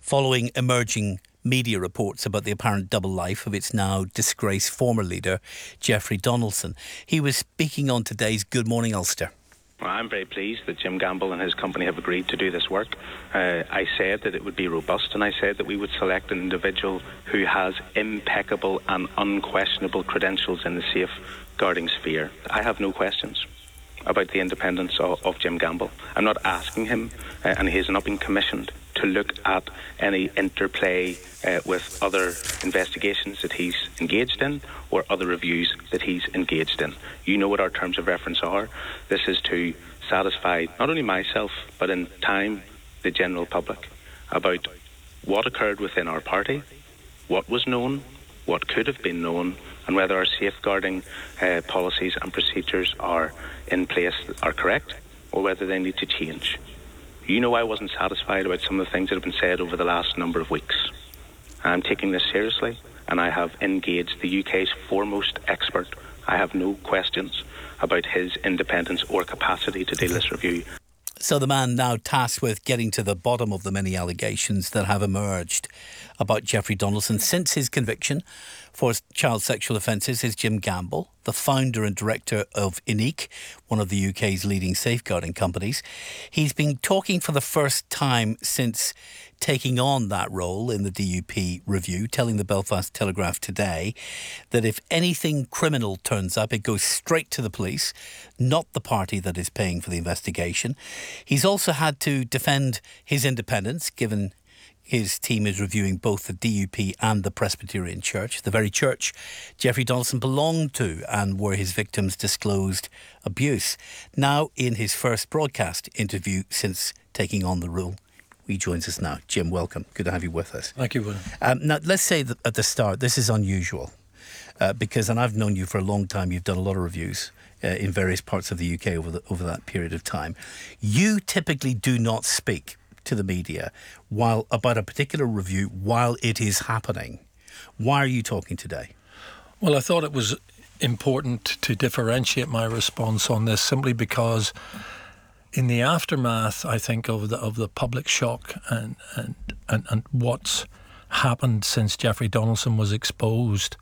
following emerging media reports about the apparent double life of its now disgraced former leader, Jeffrey Donaldson. He was speaking on today's Good Morning Ulster. Well, I'm very pleased that Jim Gamble and his company have agreed to do this work. I said that it would be robust, and I said that we would select an individual who has impeccable and unquestionable credentials in the safeguarding sphere. I have no questions about the independence of Jim Gamble. I'm not asking him, and he has not been commissioned to look at any interplay with other investigations that he's engaged in or other reviews that he's engaged in. You know what our terms of reference are. This is to satisfy not only myself, but in time the general public about what occurred within our party, what was known, what could have been known, and whether our safeguarding policies and procedures are in place are correct or whether they need to change. You know I wasn't satisfied about some of the things that have been said over the last number of weeks. I'm taking this seriously, and I have engaged the UK's foremost expert. I have no questions about his independence or capacity to do this review. So the man now tasked with getting to the bottom of the many allegations that have emerged about Jeffrey Donaldson since his conviction for child sexual offences is Jim Gamble, the founder and director of Unique, one of the UK's leading safeguarding companies. He's been talking for the first time since taking on that role in the DUP review, telling the Belfast Telegraph today that if anything criminal turns up, it goes straight to the police, not the party that is paying for the investigation. He's also had to defend his independence, given his team is reviewing both the DUP and the Presbyterian Church, the very church Jeffrey Donaldson belonged to and where his victims disclosed abuse. Now, in his first broadcast interview since taking on the role, he joins us now. Jim, welcome. Good to have you with us. Thank you, William. Now, let's say that at the start, this is unusual because, and I've known you for a long time, you've done a lot of reviews in various parts of the UK over that period of time. You typically do not speak to the media about a particular review while it is happening. Why are you talking today? Well, I thought it was important to differentiate my response on this simply because in the aftermath, I think, of the public shock and what's happened since Jeffrey Donaldson was exposed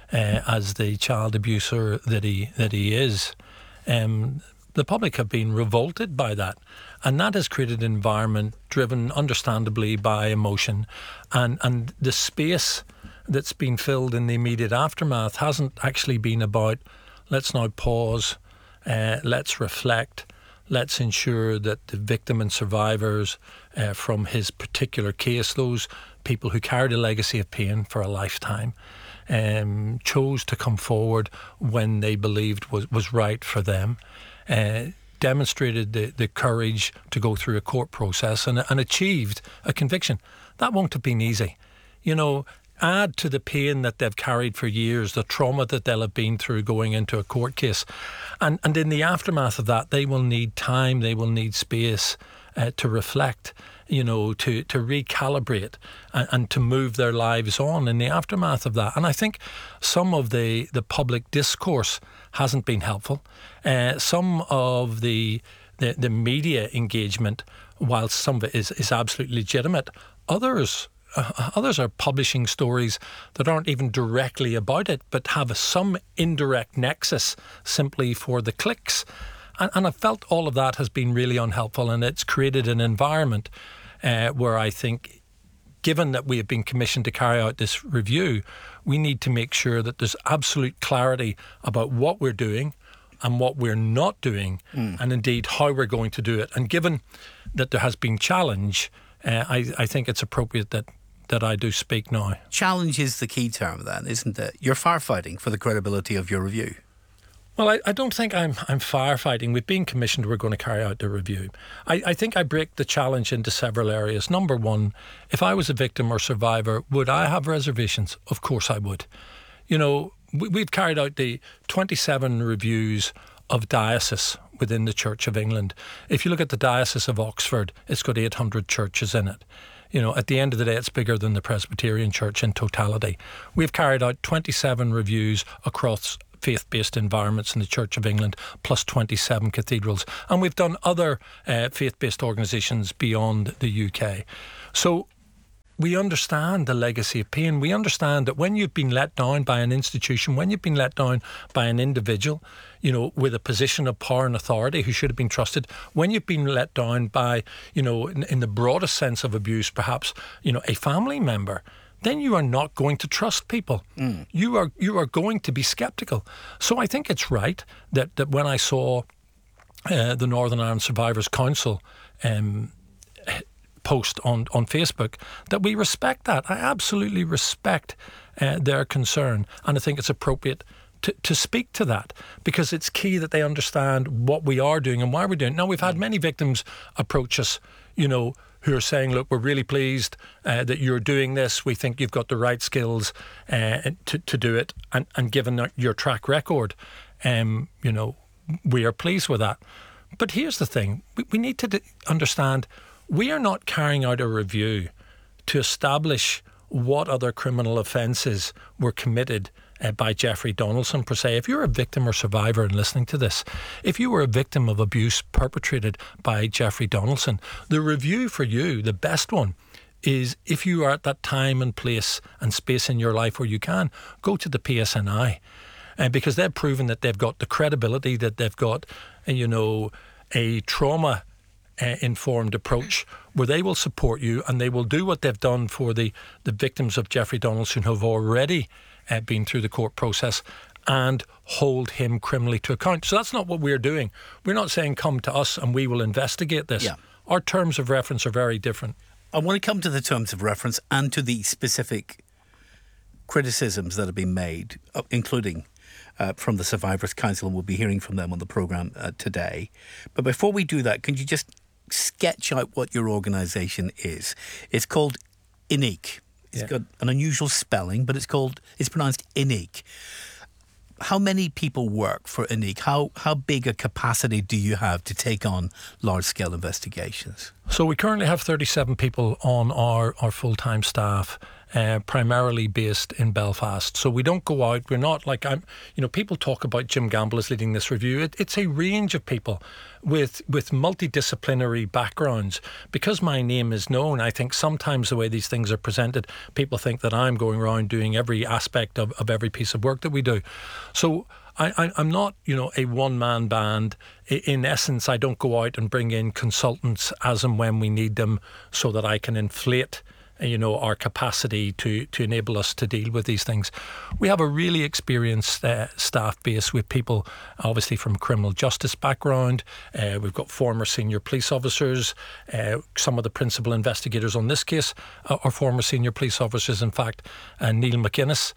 as the child abuser that he is, the public have been revolted by that. And that has created an environment driven, understandably, by emotion. And the space that's been filled in the immediate aftermath hasn't actually been about, let's now pause, let's reflect, let's ensure that the victim and survivors from his particular case, those people who carried a legacy of pain for a lifetime, chose to come forward when they believed was right for them, demonstrated the courage to go through a court process and achieved a conviction. That won't have been easy. You know, add to the pain that they've carried for years, the trauma that they'll have been through going into a court case. And in the aftermath of that, they will need time, they will need space to reflect, you know, to recalibrate and to move their lives on in the aftermath of that. And I think some of the public discourse hasn't been helpful. Some of the media engagement, while some of it is absolutely legitimate, others are publishing stories that aren't even directly about it, but have some indirect nexus simply for the clicks. And I felt all of that has been really unhelpful, and it's created an environment where I think, given that we have been commissioned to carry out this review, we need to make sure that there's absolute clarity about what we're doing and what we're not doing, and indeed how we're going to do it. And given that there has been challenge, I think it's appropriate that I do speak now. Challenge is the key term then, isn't it? You're firefighting for the credibility of your review. Well, I don't think I'm firefighting. We've been commissioned, we're going to carry out the review. I think I break the challenge into several areas. Number one, if I was a victim or survivor, would I have reservations? Of course I would. You know, we've carried out the 27 reviews of dioceses within the Church of England. If you look at the Diocese of Oxford, it's got 800 churches in it. You know, at the end of the day, it's bigger than the Presbyterian Church in totality. We've carried out 27 reviews across faith-based environments in the Church of England, plus 27 cathedrals. And we've done other faith-based organisations beyond the UK. So we understand the legacy of pain. We understand that when you've been let down by an institution, when you've been let down by an individual, with a position of power and authority who should have been trusted, when you've been let down by, in the broadest sense of abuse, perhaps, a family member, then you are not going to trust people. You are going to be sceptical. So I think it's right that when I saw the Northern Ireland Survivors Council post on Facebook, that we respect that. I absolutely respect their concern, and I think it's appropriate to speak to that, because it's key that they understand what we are doing and why we're doing it. Now, we've had many victims approach us, who are saying, look, we're really pleased that you're doing this. We think you've got the right skills to do it, and given your track record, we are pleased with that. But here's the thing. We need to understand, we are not carrying out a review to establish what other criminal offences were committed by Jeffrey Donaldson per se. If you're a victim or survivor and listening to this, if you were a victim of abuse perpetrated by Jeffrey Donaldson, the review for you, the best one, is if you are at that time and place and space in your life where you can, go to the PSNI. Because they've proven that they've got the credibility, that they've got, a trauma-informed approach where they will support you, and they will do what they've done for the victims of Jeffrey Donaldson who have already been through the court process, and hold him criminally to account. So that's not what we're doing. We're not saying come to us and we will investigate this. Yeah. Our terms of reference are very different. I want to come to the terms of reference and to the specific criticisms that have been made, including from the Survivors Council, and we'll be hearing from them on the programme today. But before we do that, can you just sketch out what your organisation is? It's called INIC. It's got an unusual spelling, but it's pronounced INIC. How many people work for INIC? How big a capacity do you have to take on large-scale investigations? So we currently have 37 people on our full-time staff, primarily based in Belfast. So we don't go out. We're not like people talk about Jim Gamble as leading this review. It's a range of people with multidisciplinary backgrounds. Because my name is known, I think sometimes the way these things are presented, people think that I'm going around doing every aspect of every piece of work that we do. So I'm not, a one-man band. In essence, I don't go out and bring in consultants as and when we need them so that I can inflate our capacity to enable us to deal with these things. We have a really experienced staff base with people obviously from criminal justice background. We've got former senior police officers. Some of the principal investigators on this case are former senior police officers. In fact, Neil McInnes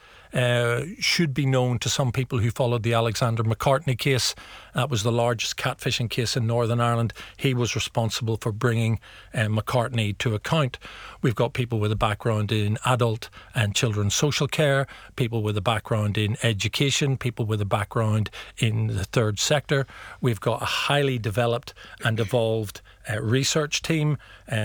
should be known to some people who followed the Alexander McCartney case. That was the largest catfishing case in Northern Ireland. He was responsible for bringing McCartney to account. We've got people with a background in adult and children's social care, people with a background in education, people with a background in the third sector. We've got a highly developed and evolved research team.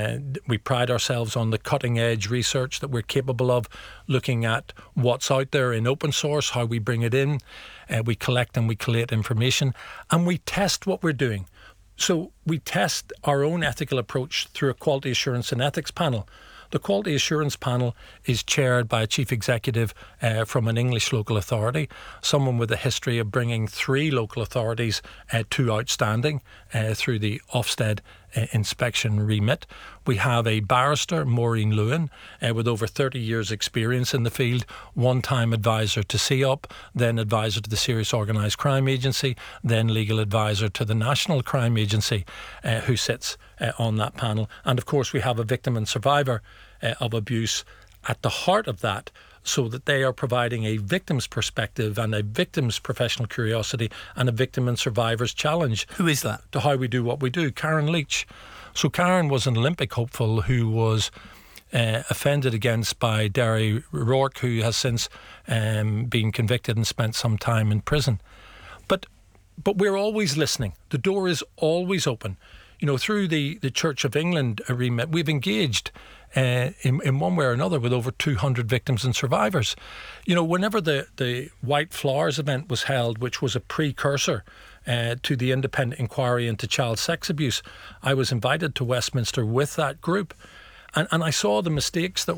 We pride ourselves on the cutting edge research that we're capable of, looking at what's out there in open source, how we bring it in. We collect and we collate information, and we test what we're doing. So we test our own ethical approach through a quality assurance and ethics panel. The Quality Assurance Panel is chaired by a chief executive from an English local authority, someone with a history of bringing 3 local authorities to outstanding through the Ofsted inspection remit. We have a barrister, Maureen Lewin, with over 30 years' experience in the field, one-time advisor to CEOP, then advisor to the Serious Organised Crime Agency, then legal advisor to the National Crime Agency, who sits on that panel. And of course, we have a victim and survivor of abuse at the heart of that, so that they are providing a victim's perspective and a victim's professional curiosity and a victim and survivor's challenge. Who is that? To how we do what we do. Karen Leach. So Karen was an Olympic hopeful who was offended against by Derry Rourke, who has since been convicted and spent some time in prison. But we're always listening. The door is always open. Through the Church of England remit, we've engaged in one way or another with over 200 victims and survivors. Whenever the White Flowers event was held, which was a precursor to the independent inquiry into child sex abuse, I was invited to Westminster with that group. And I saw the mistakes that